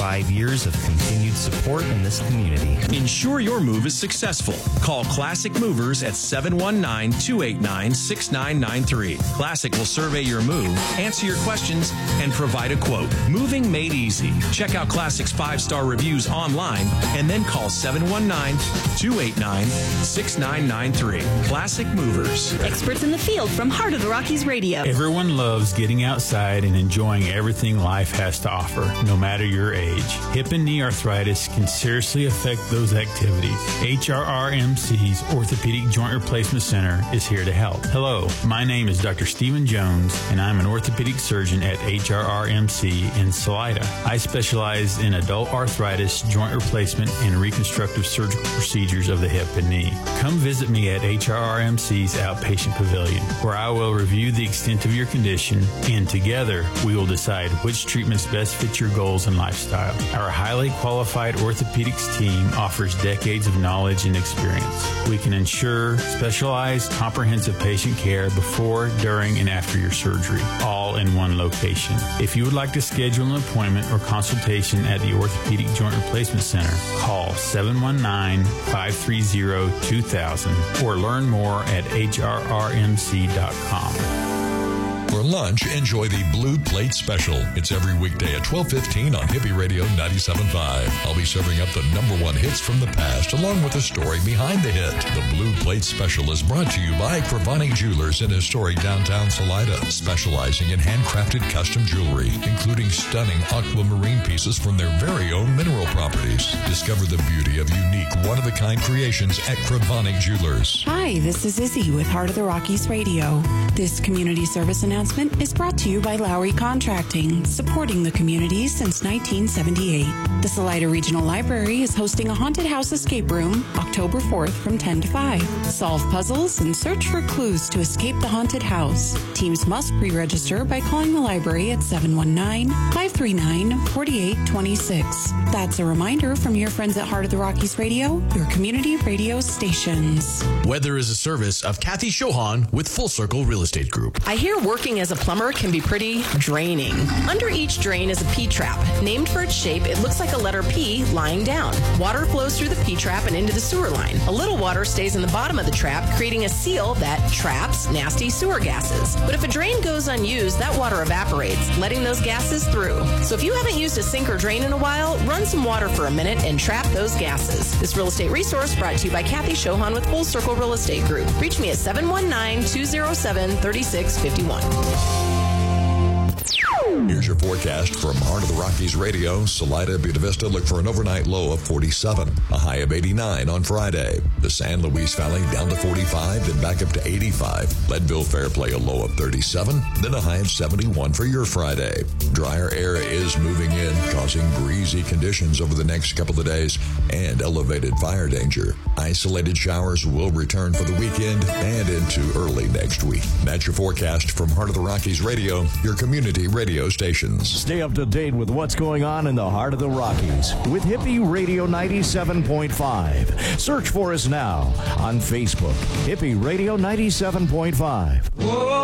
5 years of continued support in this community. Ensure your move is successful. Call Classic Movers at 719-289-6993. Classic will survey your move, answer your questions, and provide a quote. Moving made easy. Check out Classic's 5-star reviews online and then call 719-289-6993. Classic Movers. Experts in the field from Heart of the Rockies Radio. Everyone loves getting outside and enjoying everything life has to offer, no matter your age. Hip and knee arthritis can seriously affect those activities. HRRMC's Orthopedic Joint Replacement Center is here to help. Hello, my name is Dr. Stephen Jones, and I'm an orthopedic surgeon at HRRMC in Salida. I specialize in adult arthritis, joint replacement, and reconstructive surgical procedures of the hip and knee. Come visit me at HRRMC's Outpatient Pavilion, where I will review the extent of your condition, and together we will decide which treatments best fit your goals and lifestyle. Our highly qualified orthopedics team offers decades of knowledge and experience. We can ensure specialized, comprehensive patient care before, during, and after your surgery, all in one location. If you would like to schedule an appointment or consultation at the Orthopedic Joint Replacement Center, call 719-530-2000 or learn more at hrrmc.com. For lunch, enjoy the Blue Plate Special. It's every weekday at 12:15 on Hippie Radio 97.5. I'll be serving up the number one hits from the past, along with the story behind the hit. The Blue Plate Special is brought to you by Kravani Jewelers in historic downtown Salida, specializing in handcrafted custom jewelry, including stunning aquamarine pieces from their very own mineral properties. Discover the beauty of unique, one-of-a-kind creations at Kravani Jewelers. Hi, this is Izzy with Heart of the Rockies Radio. This community service announcement is brought to you by Lowry Contracting, supporting the community since 1978. The Salida Regional Library is hosting a haunted house escape room October 4th from 10 to 5. Solve puzzles and search for clues to escape the haunted house. Teams must pre-register by calling the library at 719-539-4826. That's a reminder from your friends at Heart of the Rockies Radio, your community radio stations. Weather is a service of Kathy Shohan with Full Circle Real Estate Group. I hear working as a plumber can be pretty draining. Under each drain is a P-trap. Named for its shape, it looks like a letter P lying down. Water flows through the P-trap and into the sewer line. A little water stays in the bottom of the trap, creating a seal that traps nasty sewer gases. But if a drain goes unused, that water evaporates, letting those gases through. So if you haven't used a sink or drain in a while, run some water for a minute and trap those gases. This real estate resource brought to you by Kathy Shohan with Full Circle Real Estate Group. Reach me at 719-207-3651. Here's your forecast from Heart of the Rockies Radio. Salida, Buena Vista look for an overnight low of 47, a high of 89 on Friday. The San Luis Valley down to 45, then back up to 85. Leadville Fairplay a low of 37, then a high of 71 for your Friday. Drier air is moving in, causing breezy conditions over the next couple of days and elevated fire danger. Isolated showers will return for the weekend and into early next week. That's your forecast from Heart of the Rockies Radio, your community radio stations. Stay up to date with what's going on in the heart of the Rockies with Hippie Radio 97.5. Search for us now on Facebook, Hippie Radio 97.5.